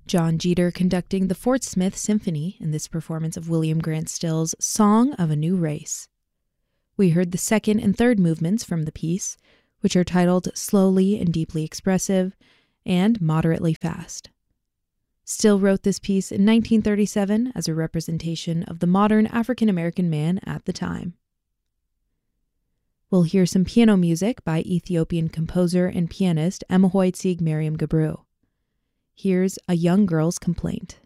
John Jeter conducting the Fort Smith Symphony in this performance of William Grant Still's Song of a New Race. We heard the second and third movements from the piece, which are titled Slowly and Deeply Expressive and Moderately Fast. Still wrote this piece in 1937 as a representation of the modern African-American man at the time. We'll hear some piano music by Ethiopian composer and pianist Emahoy Tsig Mariam Gabru. Here's A Young Girl's Complaint.